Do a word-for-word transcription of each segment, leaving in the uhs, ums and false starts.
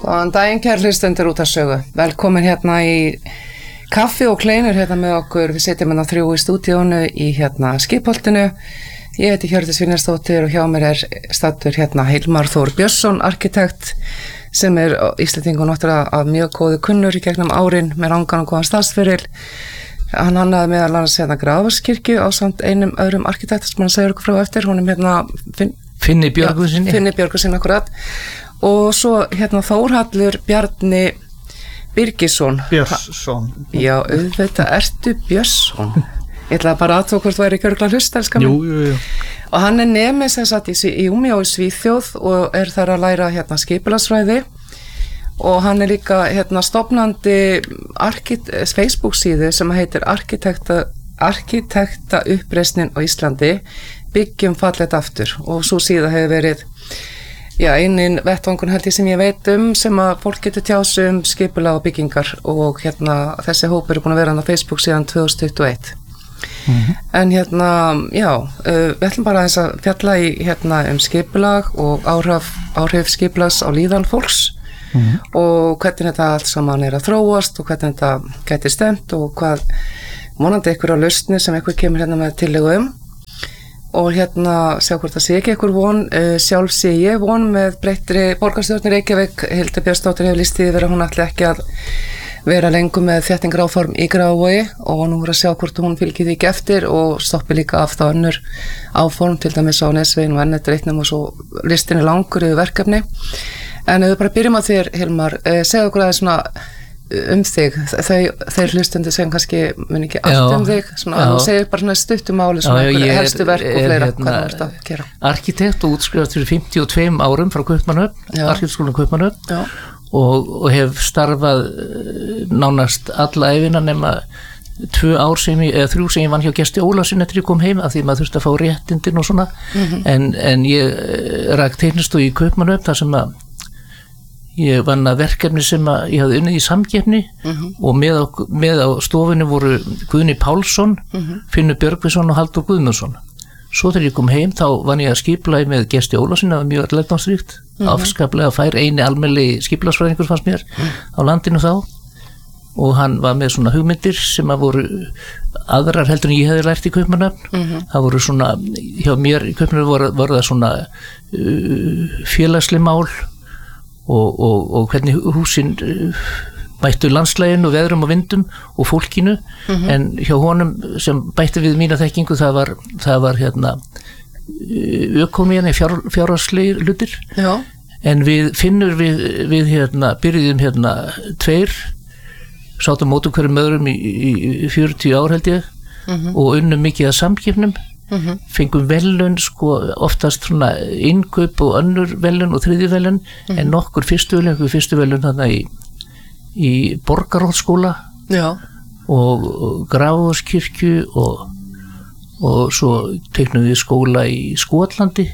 Góðan daginn, kæru hlustendur út af sögu. Velkomin hérna í kaffi og kleinur hérna með okkur. Við setjum hérna þrjú í stúdíónu í hérna Skipholtinu. Ég heiti Hjördís Vilhjálmsdóttir og hjá mér er staddur hérna Hilmar Þór Björnsson, arkitekt, sem er Íslendingur náttúrulega af mjög góðu kunnur í gegnum árin með rangan og góðan starfsferil. Hann hannaði meðal annars hérna Grafarskirkju ásamt einum öðrum arkitekt sem hann segir okkur frá eftir. Hún er hérna Finn, Finni Björgvinsinni. Ja, Finni Björgvinsinni akkurat. Og svo hérna Þórhallur Bjarni Birgisson. Björnsson. Já, auðvitað ertu Björnsson. Ég ætla bara að aðtók hvort þú er ekki örugglega að hlusta, elskan mín. Jú, jú, jú. Og hann er nemið sem sagt í, í Umeå í Svíþjóð og er þar að læra hérna skipulagsfræði og hann er líka hérna stofnandi arkit- Facebook síðu sem heitir Arkitekta, Arkitekta uppreisnin á Íslandi, byggjum fallet aftur, og svo síða hefur verið já, einin vettvangun held ég sem ég veit um sem að fólk getur tjási um skipulag og byggingar og hérna þessi hópur er búin að vera á Facebook síðan tvö þúsund tuttugu og eitt. Mm-hmm. En hérna, já, uh, við ætlum bara aðeins að fjalla í hérna um skipulag og áhrif, áhrif skipulags á líðan fólks mm-hmm. og hvernig þetta allt saman er að þróast og hvernig þetta gæti stemt og hvað vonandi ykkur á lausnir sem ykkur kemur hérna með tillögu um. Og hérna sjá hvort það sé ekki einhver von, uh, sjálf sé ég von með breyttri borgarstjórn í Reykjavík. Hildur Björnsdóttir hefur lýst yfir að hún ætli ekki að vera lengur með þéttingaráform í Grafarvogi og nú er að sjá hvort hún fylgir því ekki eftir og stoppi líka af það önnur áform, til dæmis á Nesvegin og Ennetreitnum og svo listin er langur yfir verkefni. En ef við bara byrjum á þér, Hilmar, uh, segðu okkur aðeins svona um þig, þau, þeir hlustendur sem kannski mun ekki allt já, um þig svona, og segir bara svona stuttum máli svona einhverju helstu verk og fleira, hérna, hvað þú ert að gera. Arkitekt og útskrifast fyrir fimmtíu og tveimur árum frá Kaupmannahöfn, Arkitektskólanum Kaupmannahöfn og, og hef starfað nánast alla ævina nema tvö ár sem ég, eða þrjú sem ég vann hjá Gesti Ólafssyni eftir ég kom heim af því maður þurfti að fá réttindin og svona mm-hmm. en, en ég rak teiknistofu í Kaupmannahöfn þar sem að ég vann að verkefni sem að ég hafði unnið í samkeppni mm-hmm. og með á, með á stofunni voru Guðni Pálsson, mm-hmm. Finnur Björgvinsson og Halldór Guðmundsson. Svo þegar ég kom heim þá vann ég að skipulagi með Gesti Ólafssyni, það var mjög lærdómsríkt, mm-hmm. afskaplega fær eini almennilegi skipulagsfræðingur fannst mér mm-hmm. á landinu þá og hann var með svona hugmyndir sem að voru aðrar heldur en ég hefði lært í Kaupmannahöfn. Mm-hmm. Það voru svona, hjá mér í Kaupmannahöfn voru, voru það svona uh, félagsleg mál Og, og, og hvernig húsin bættu landslæginu, veðrum og vindum og fólkinu mm-hmm. en hjá honum sem bætti við mína þekkingu það var, það var hérna ökonomían í fjár, fjárhagslegir hlutir Já. En við finnur við, við hérna, byrjuðum hérna tveir, sátum mótum hverjum öðrum í, í fjörutíu ár held ég mm-hmm. og unnum mikið að samkeppnum Mm-hmm. fengum velun sko oftast svona innkaup og önnur velun og þriðju velun mm-hmm. en nokkur fyrstu velun, fyrstu velun þarna í, í Borgarholtsskóla og, og Grafarvogskirkju og, og svo teiknum við skóla í Skotlandi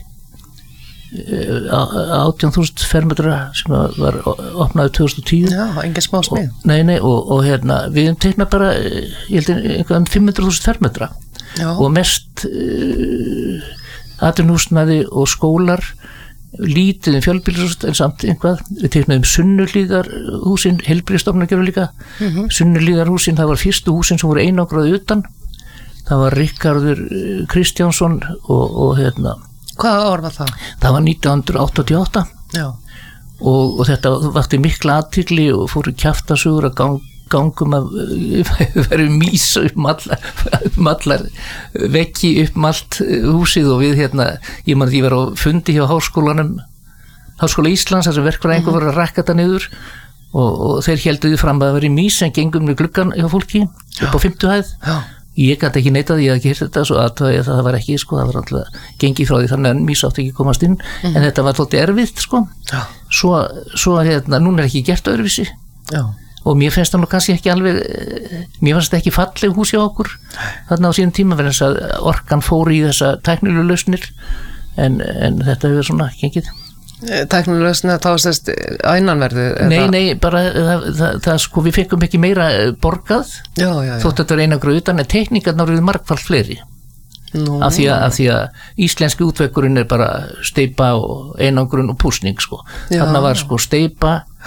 átján þúsund fermetra sem var opnaði tvö þúsund og tíu. Já, engin smá smið. Og, nei, nei, og, og hérna við teiknum bara, ég held einhverjum fimm hundruð þúsund fermetra Já. Og mest uh, atvinnhúsnæði og skólar lítið um fjölbýlishús en samt einhvað, við teiknaðum Sunnuhlíðarhúsin, heilbrigðisstofnunar gerðu líka mm-hmm. Sunnuhlíðarhúsin, það var fyrstu húsin sem voru einangraði utan, það var Ríkharður Kristjánsson og, og hérna Hvaða ár var það? Það var nítján hundruð áttatíu og átta Já. Og, og þetta vakti mikla athygli og fóru kjaftasögur að gang gangum að vera mís upp allar, upp allar veggi upp allt húsið og við hérna, ég man að ég var á fundi hjá háskólanum Háskóla Íslands þar sem verkfræðingur mm-hmm. var að rakka þetta niður og, og þeir hélduði fram að vera mís en gengum með gluggan hjá fólki upp á fimmtu hæð Já. Ég gæti ekki neitað, ég hafði ekki heyrt þetta svo að það, það var ekki, sko, það var alltaf gengið frá því þannig að mís átti ekki komast inn mm-hmm. en þetta var þótti erfitt, sko Já. Svo, svo hérna, núna er ekki gert öðruvísi Já. Og mér finnst það nú kannski ekki alveg, mér finnst það ekki falleg hús hjá okkur þarna á síðan tíma verið þess að orkan fór í þessa tæknilegu lausnir en, en þetta hefur svona gengið. Tæknilegu lausnir þá sést ænnanverðu? Nei, nei, bara það, það, það sko við fekkum ekki meira borgað já, já, já. Þótt þetta var einangrað utan en tekníkarnar eru margfalt fleiri. Nú, af, því að, af því að íslenski útvekkurinn er bara steypa og einangrun og púsning sko. Þarna var sko steypa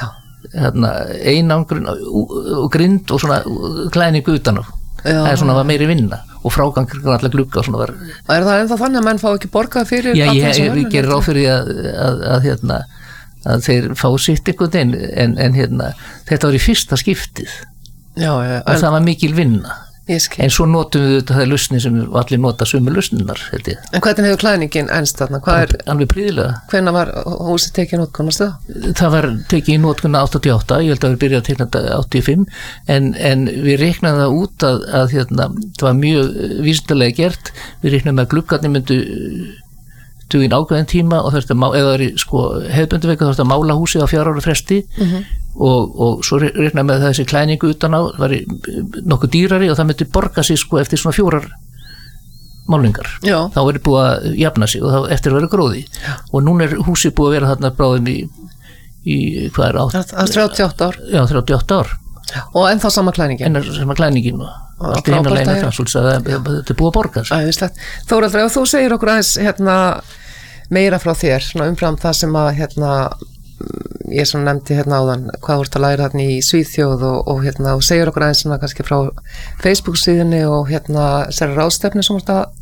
hérna, einangrun og grind og svona klæning utan á. Það er svona var meiri vinna og frágangur allar glugga og svona var. Er það ennþá þannig að menn fá ekki borgað fyrir? Já, ég, ég, ég gerir ráð fyrir að, að, að, hérna, að þeir fá sitt einhvern veginn en, en hérna, þetta var í fyrsta skiptið já, já, og en, það var mikil vinna. En svo notum við þetta lausni sem allir nota sömu lausninar. En hvernig hefur klæðningin ennst þarna? Er, alveg prýðilega. Hvenær var húsið tekið í notkun? Það var tekið í notkun áttatíu og átta, ég held að við byrjaði að tekna þetta áttatíu og fimm en, en við reiknaði það út að, að hérna, það var mjög vísindalega gert, við reiknaði með að gluggarnir myndu dugin ákveðin tíma og þetta eða það er sko, hefðbunduveiku þá er þetta mála húsið á fjár ára fresti mm-hmm. og, og svo reiknaði með þessi klæningu utan á var nokkuð dýrari og það myndi borga sig sko eftir svona fjórar málingar. Já. Þá verið búið að jafna sig og þá eftir að vera gróði. Já. Og núna er húsið búið að vera þarna bráðum í, í hvað er átt? Það er þrjátíu og átta ár. Já, þrjátíu og átta ár. Já. Og ennþá sama klæningin. Ennþá sama klæningin og allt í hennar leina transúls að þetta er búið að borga sig. Æðislegt. Þórhallur, ef þú segir okkur aðeins hérna meira frá þér, umfram það sem að hérna, ég sem nefndi hérna áðan, hvað þú ert að læra hérna í Svíþjóð og, og hérna, og segir okkur aðeins svona kannski frá Facebook síðunni og hérna þessari ráðstefnu sem þú ert að